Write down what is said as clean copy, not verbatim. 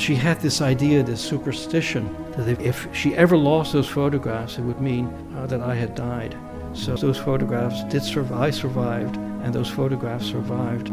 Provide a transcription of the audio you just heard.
she had this idea, this superstition, that if she ever lost those photographs, it would mean that I had died. So those photographs did survive. I survived, and those photographs survived.